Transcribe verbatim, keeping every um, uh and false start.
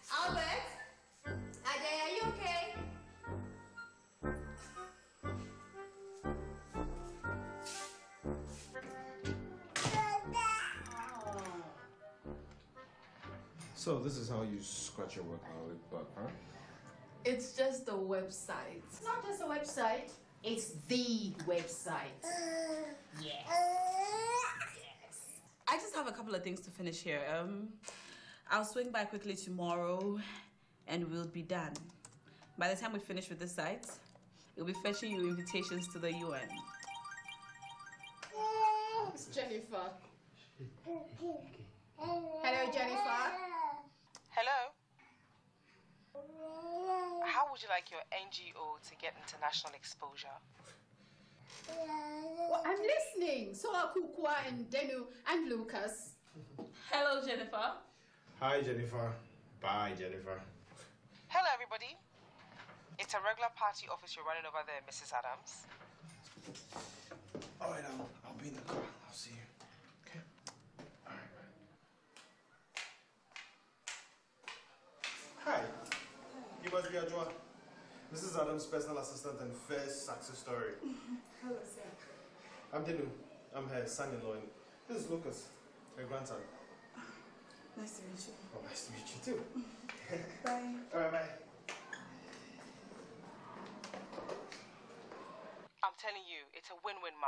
Albert? Ajay, are you okay? So this is how you scratch your workaholic bug, huh? It's just the website. It's not just a website. It's the website. Yes. Yes. I just have a couple of things to finish here. Um, I'll swing by quickly tomorrow and we'll be done. By the time we finish with the site, we'll be fetching you invitations to the U N. It's Jennifer. Hello, Jennifer. Hello? How would you like your N G O to get international exposure? Well, I'm listening. So are Kukwa and Denu and Lucas. Hello, Jennifer. Hi, Jennifer. Bye, Jennifer. Hello, everybody. It's a regular party office you're running over there, Missus Adams. All right, I'll, I'll be in the car. I'll see you. Okay? All right, bye. Hi. You must be Ajwa. Missus Adams' personal assistant and first success story. Hello, sir. I'm Dinu. I'm her son-in-law. And this is Lucas, her grandson. Nice to meet you. Oh, nice to meet you too. Bye. All right, bye. I'm telling you, it's a win-win,